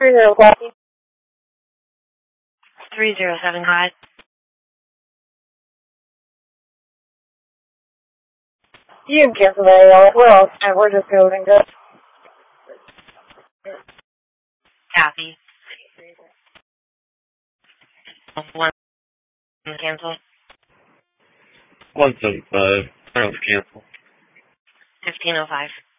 30 307, go ahead. You can cancel that. We're all set. We're just going good. Copy. One cancel. 175. Cancel. 1505.